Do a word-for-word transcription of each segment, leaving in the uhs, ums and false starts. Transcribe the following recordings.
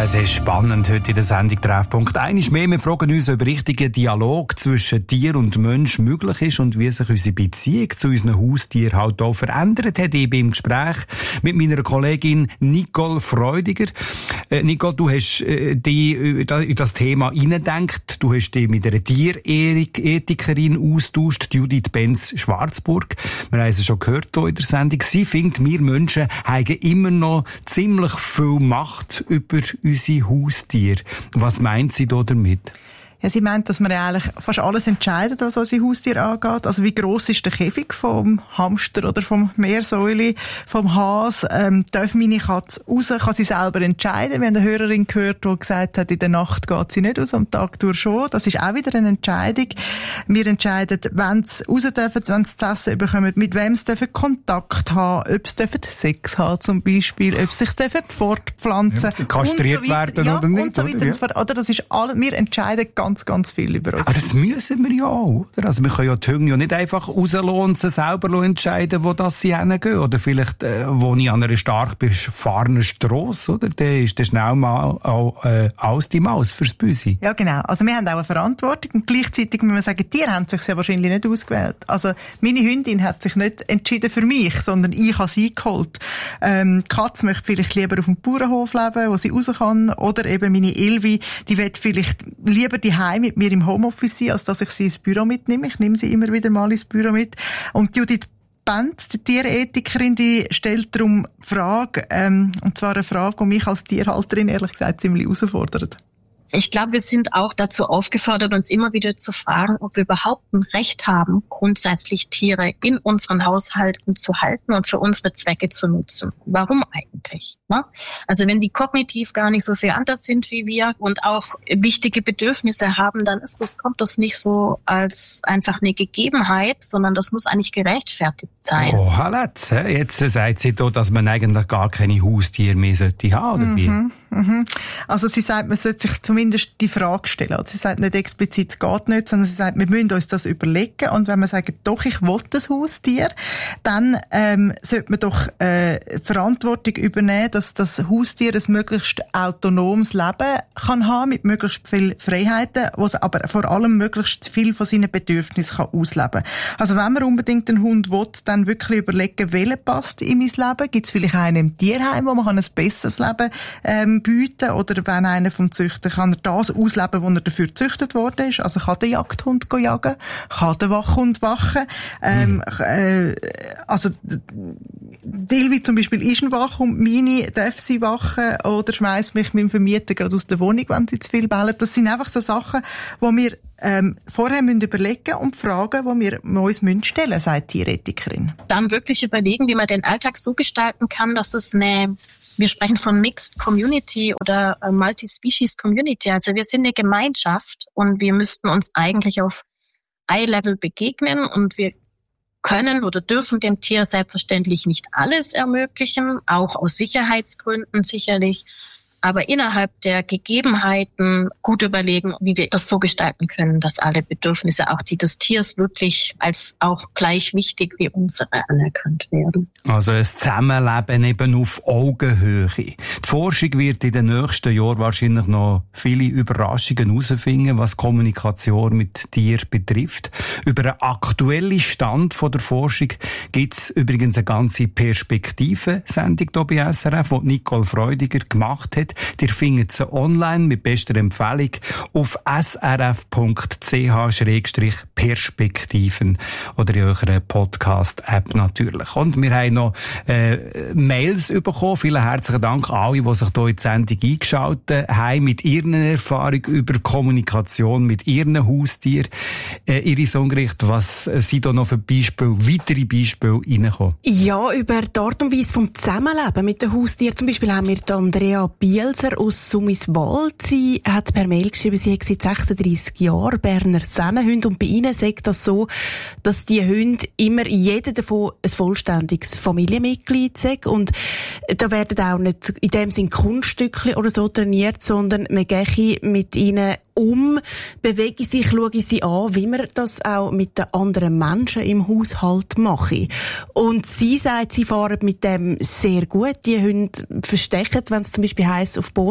sehr spannend heute in der Sendung Treffpunkt. Eines mehr, wir fragen uns, ob richtiger Dialog zwischen Tier und Mensch möglich ist und wie sich unsere Beziehung zu unseren Haustieren halt auch verändert hat. Ich bin im Gespräch mit meiner Kollegin Nicole Freudiger. Äh, Nicole, du hast äh, dich in das Thema hineingedacht. Du hast dich mit einer Tierethikerin austauscht, Judith Benz-Schwarzburg. Wir haben es schon gehört hier in der Sendung. Sie findet, wir Menschen haben immer noch ziemlich viel Macht über unsere Haustiere. Was meint sie da damit? Ja, sie meint, dass man ja eigentlich fast alles entscheidet, was unsere Haustiere angeht. Also wie gross ist der Käfig vom Hamster oder vom Meersäule, vom Hase? Ähm, darf meine Katze raus? Kann sie selber entscheiden? Wir haben eine Hörerin gehört, die gesagt hat, in der Nacht geht sie nicht raus, am Tag durch schon. Das ist auch wieder eine Entscheidung. Wir entscheiden, wenn sie raus dürfen, wenn sie zu essen bekommen, mit wem sie dürfen Kontakt haben, ob sie dürfen Sex haben zum Beispiel, ob sie sich dürfen fortpflanzen. Ja, kastriert so werden ja, oder nicht. Und so weiter oder? und so fort. Oder das ist alles, wir entscheiden ganz, ganz viel über uns. Aber das müssen wir ja auch, oder? Also wir können ja die Hunde ja nicht einfach rauslassen und sie selber entscheiden, wo das sie hingehen. Oder vielleicht, äh, wo ich an einer stark befahrenen Strasse, oder? Dann ist das schnell mal auch, äh, alles die Maus fürs Büsi. Ja, genau. Also wir haben auch eine Verantwortung und gleichzeitig muss man sagen, die Tiere haben sich ja wahrscheinlich nicht ausgewählt. Also meine Hündin hat sich nicht entschieden für mich, sondern ich habe sie geholt. Ähm, die Katze möchte vielleicht lieber auf dem Bauernhof leben, wo sie raus kann. Oder eben meine Ilvi, die will vielleicht lieber die Heim mit mir im Homeoffice sein, als dass ich sie ins Büro mitnehme. Ich nehme sie immer wieder mal ins Büro mit. Und Judith Benz, die Tierethikerin, die stellt darum die Frage, ähm, und zwar eine Frage, die mich als Tierhalterin ehrlich gesagt ziemlich herausfordert. Ich glaube, wir sind auch dazu aufgefordert, uns immer wieder zu fragen, ob wir überhaupt ein Recht haben, grundsätzlich Tiere in unseren Haushalten zu halten und für unsere Zwecke zu nutzen. Warum eigentlich? Ne? Also wenn die kognitiv gar nicht so viel anders sind wie wir und auch wichtige Bedürfnisse haben, dann ist das, kommt das nicht so als einfach eine Gegebenheit, sondern das muss eigentlich gerechtfertigt sein. Oh, jetzt, jetzt sagt sie da, dass man eigentlich gar keine Haustiere mehr sollte haben, oder wie? Mhm. Mhm. Also sie sagt, man sollte sich zumindest die Frage stellen. Also sie sagt nicht explizit, es geht nicht, sondern sie sagt, wir müssen uns das überlegen. Und wenn man sagt, doch, ich will das Haustier, dann ähm, sollte man doch äh, Verantwortung übernehmen, dass das Haustier ein möglichst autonomes Leben kann haben, mit möglichst viel Freiheiten, wo es aber vor allem möglichst viel von seinen Bedürfnissen kann ausleben kann. Also wenn man unbedingt einen Hund will, dann wirklich überlegen, welcher passt in mein Leben. Gibt es vielleicht einen im Tierheim, wo man ein besseres Leben ähm, bieten, oder wenn einer vom Züchter kann er das ausleben, wo er dafür gezüchtet worden ist. Also kann der Jagdhund go jagen, kann der Wachhund wachen. Ähm, mhm. äh, also Dilvi zum Beispiel ist ein Wachhund, meine darf sie wachen oder schmeißt mich mit dem Vermieter gerade aus der Wohnung, wenn sie zu viel bellen. Das sind einfach so Sachen, wo wir ähm, vorher müssen überlegen und Fragen, die wir uns müssen stellen, sagt die Tierethikerin. Dann wirklich überlegen, wie man den Alltag so gestalten kann, dass es eine Wir sprechen von Mixed Community oder Multi-Species Community. Also wir sind eine Gemeinschaft und wir müssten uns eigentlich auf Eye-Level begegnen und wir können oder dürfen dem Tier selbstverständlich nicht alles ermöglichen, auch aus Sicherheitsgründen sicherlich. Aber innerhalb der Gegebenheiten gut überlegen, wie wir das so gestalten können, dass alle Bedürfnisse auch die des Tiers wirklich als auch gleich wichtig wie unsere anerkannt werden. Also ein Zusammenleben eben auf Augenhöhe. Die Forschung wird in den nächsten Jahren wahrscheinlich noch viele Überraschungen herausfinden, was Kommunikation mit Tieren betrifft. Über einen aktuellen Stand von der Forschung gibt es übrigens eine ganze Perspektive-Sendung hier bei S R F, die Nicole Freudiger gemacht hat. Ihr findet sie online mit bester Empfehlung auf s r f punkt c h slash perspektiven oder in eurer Podcast-App natürlich. Und wir haben noch äh, Mails bekommen. Vielen herzlichen Dank an alle, die sich hier in die Sendung eingeschaltet haben, mit ihren Erfahrungen über Kommunikation mit ihren Haustieren. Äh, Iris Ungericht, was sind da noch für Beispiele, weitere Beispiele reingekommen? Ja, über die Art und Weise vom Zusammenleben mit den Haustieren. Zum Beispiel haben wir die Andrea Bielser aus Summiswald. Sie hat per Mail geschrieben, sie hat seit sechsunddreissig Jahren Berner Sennenhunde und bei ihnen sagt das so, dass die Hunde immer jeder davon ein vollständiges Familienmitglied sind und da werden auch nicht in dem Sinn Kunststückchen oder so trainiert, sondern man gehe mit ihnen um, bewege sich, schaue sie an, wie man das auch mit den anderen Menschen im Haushalt mache. Und sie sagt, sie fahren mit dem sehr gut. Die Hunde verstecken, wenn es zum Beispiel heisst, auf Post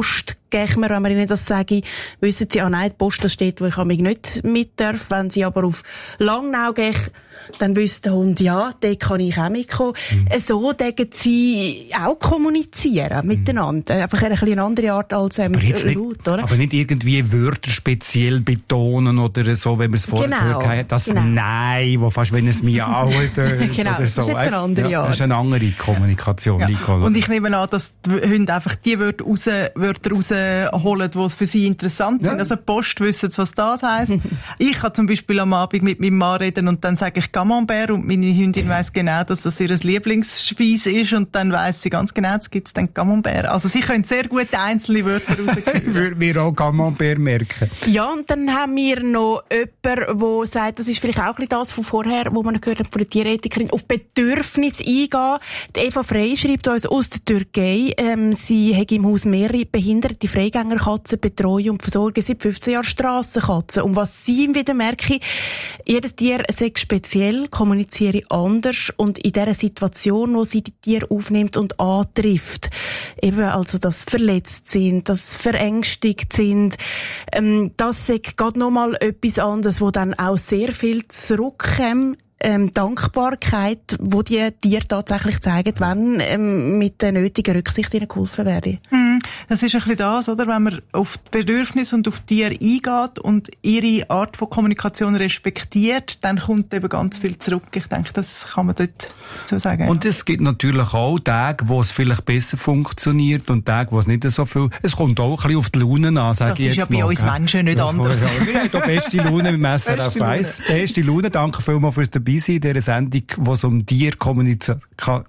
gehen wir, wenn wir ihnen das sagen, wissen sie, ah nein, die Post, das steht, wo ich mich nicht mit darf. Wenn sie aber auf Langnau gehen, dann wüsste der Hund, ja, dort kann ich auch mitkommen. Mhm. So denken sie auch kommunizieren mhm. miteinander. Einfach eine, eine andere Art als ähm, laut, oder? Aber nicht irgendwie Wörter speziell betonen oder so, wenn wir es vorher genau, gehört haben. Das genau. Nein, wo fast wenn es miauen tönt genau, oder so. Das ist jetzt eine andere ja, Art. Das ist eine andere Kommunikation. Ja. Nicole. Und ich nehme an, dass die Hunde einfach die Wörter, raus, Wörter rausholen, die für sie interessant ja. sind. Also Post wissen, was das heisst. Ich kann zum Beispiel am Abend mit meinem Mann reden und dann sage ich Camembert und meine Hündin weiss genau, dass das ihr Lieblingsspeise ist und dann weiss sie ganz genau, jetzt gibt es dann Camembert. Also sie können sehr gut einzelne Wörter rauskriegen. Ich würde mir auch Camembert merken. Ja, und dann haben wir noch jemanden, der sagt, das ist vielleicht auch ein bisschen das von vorher, wo man gehört hat von der Tierethikerin, auf Bedürfnisse eingehen. Die Eva Frey schreibt uns aus der Türkei, ähm, sie hat im Haus mehrere behinderte Freigängerkatzen, betreuen und versorgen seit fünfzehn Jahren Strassenkatzen. Und was sie wieder merke, jedes Tier sei speziell, kommuniziere anders und in dieser Situation, wo sie die Tiere aufnimmt und antrifft, eben also, dass verletzt sind, dass verängstigt sind, ähm, das sagt gerade nochmal etwas anderes, wo dann auch sehr viel zurückkommt. Ähm, Dankbarkeit, wo die Tiere tatsächlich zeigen, wenn ähm, mit der nötigen Rücksicht ihnen geholfen werde. Mm, das ist ein bisschen das, oder? Wenn man auf die Bedürfnisse und auf die Tiere eingeht und ihre Art von Kommunikation respektiert, dann kommt eben ganz viel zurück. Ich denke, das kann man dort so sagen. Und es gibt natürlich auch Tage, wo es vielleicht besser funktioniert und Tage, wo es nicht so viel... Es kommt auch ein bisschen auf die Laune an, sage das ich jetzt Das ist ja bei mal, uns gell? Menschen nicht ja, anders. Ja, wir haben die beste Laune im S R F eins. Beste Laune. Danke vielmals fürs Dabeisein in dieser Sendung, wo es um Tierkommunikation...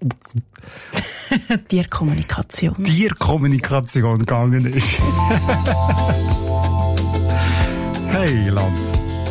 Tierkommunikation. Tierkommunikation gegangen ist. Hey, Land.